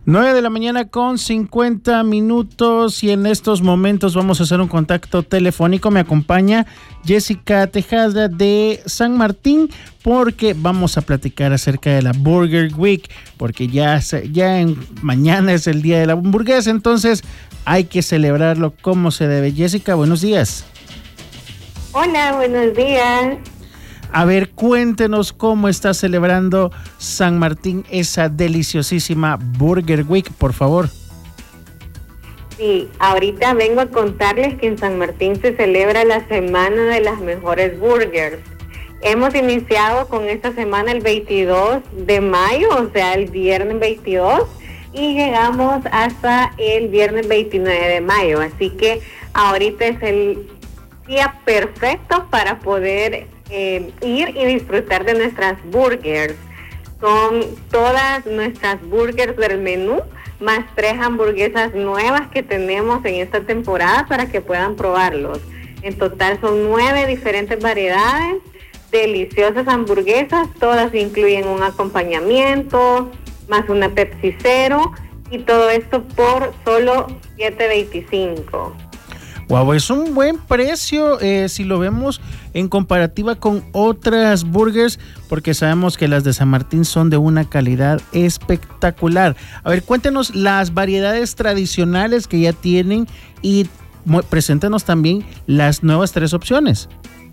9 de la mañana con 50 minutos y en estos momentos vamos a hacer un contacto telefónico. Me acompaña Jessica Tejada de San Martín porque vamos a platicar acerca de la Burger Week, porque mañana es el día de la hamburguesa, entonces hay que celebrarlo como se debe. Jessica, buenos días. Hola, buenos días. A ver, cuéntenos cómo está celebrando San Martín esa deliciosísima Burger Week, por favor. Sí, ahorita vengo a contarles que en San Martín se celebra la Semana de las Mejores Burgers. Hemos iniciado con esta semana el 22 de mayo, o sea, el viernes 22, y llegamos hasta el viernes 29 de mayo. Así que ahorita es el día perfecto para poder ir y disfrutar de nuestras burgers. Son todas nuestras burgers del menú, más 3 hamburguesas nuevas que tenemos en esta temporada para que puedan probarlos. En total son 9 diferentes variedades, deliciosas hamburguesas, todas incluyen un acompañamiento, más una Pepsi Cero, y todo esto por solo $7.25. Wow, es un buen precio si lo vemos en comparativa con otras burgers, porque sabemos que las de San Martín son de una calidad espectacular. A ver, cuéntenos las variedades tradicionales que ya tienen y preséntenos también las nuevas 3 opciones.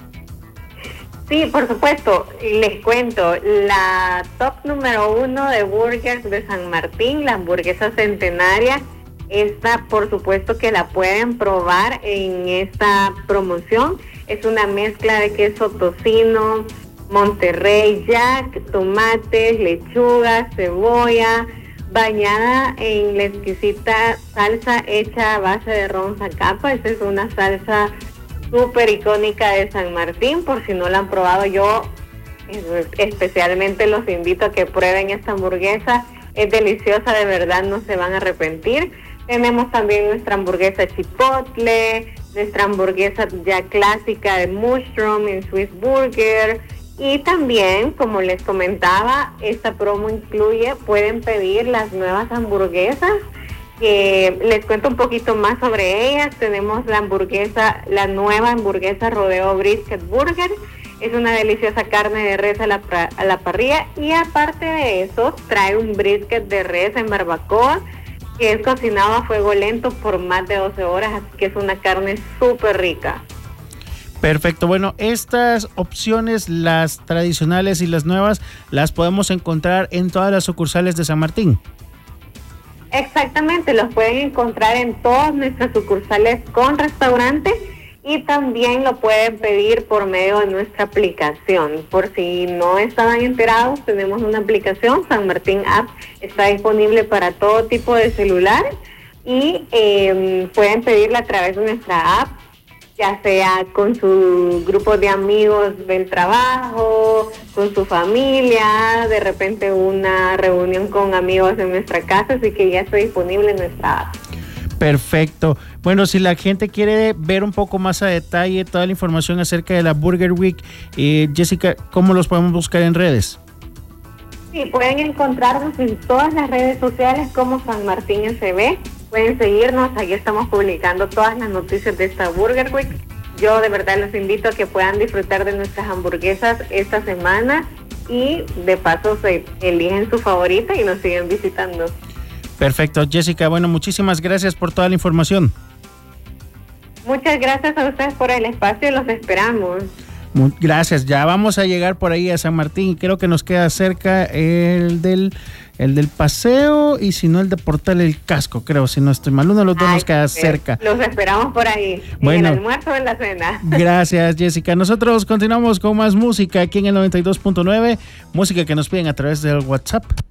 Sí, por supuesto, les cuento, la top número 1 de burgers de San Martín, la hamburguesa centenaria. Esta, por supuesto que la pueden probar en esta promoción. Es una mezcla de queso tocino, Monterrey Jack, tomates, lechuga, cebolla, bañada en la exquisita salsa hecha a base de ron Zacapa. Esta es una salsa súper icónica de San Martín. Por si no la han probado, yo especialmente los invito a que prueben esta hamburguesa. Es deliciosa, de verdad, no se van a arrepentir. Tenemos también nuestra hamburguesa chipotle, nuestra hamburguesa ya clásica de mushroom en Swiss Burger. Y también, como les comentaba, esta promo incluye, pueden pedir las nuevas hamburguesas. Les cuento un poquito más sobre ellas. Tenemos la nueva hamburguesa Rodeo Brisket Burger. Es una deliciosa carne de res a la parrilla. Y aparte de eso, trae un brisket de res en barbacoa, que es cocinado a fuego lento por más de 12 horas, así que es una carne súper rica. Perfecto, bueno, estas opciones, las tradicionales y las nuevas, las podemos encontrar en todas las sucursales de San Martín. Exactamente, los pueden encontrar en todas nuestras sucursales con restaurante y también lo pueden pedir por medio de nuestra aplicación. Por si no estaban enterados, tenemos una aplicación, San Martín App, está disponible para todo tipo de celular y pueden pedirla a través de nuestra app, ya sea con su grupo de amigos del trabajo, con su familia, de repente una reunión con amigos en nuestra casa, así que ya está disponible en nuestra app. Perfecto. Bueno, si la gente quiere ver un poco más a detalle toda la información acerca de la Burger Week, Jessica, ¿cómo los podemos buscar en redes? Sí, pueden encontrarnos en todas las redes sociales como San Martín SB. Pueden seguirnos, ahí estamos publicando todas las noticias de esta Burger Week. Yo de verdad los invito a que puedan disfrutar de nuestras hamburguesas esta semana y de paso se eligen su favorita y nos siguen visitando. Perfecto, Jessica, bueno, muchísimas gracias por toda la información. Muchas gracias a ustedes por el espacio, los esperamos. Gracias, ya vamos a llegar por ahí a San Martín, creo que nos queda cerca el del paseo y si no el de Portal El Casco, creo, si no estoy mal, uno de los dos nos queda cerca. Los esperamos por ahí, bueno, en el almuerzo o en la cena. Gracias, Jessica. Nosotros continuamos con más música aquí en el 92.9, música que nos piden a través del WhatsApp.